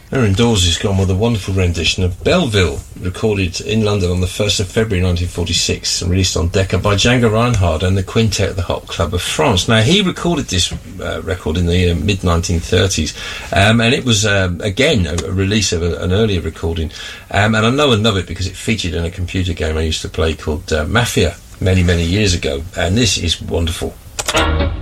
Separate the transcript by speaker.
Speaker 1: Aaron Dawes has gone with a wonderful rendition of Belleville, recorded in London on the 1st of February 1946 and released on Decca by Django Reinhardt and the Quintet of the Hot Club of France. Now, he recorded this record in the mid-1930s, and it was, again, a release of an earlier recording, and I know it because it featured in a computer game I used to play called Mafia many, many years ago, and this is wonderful.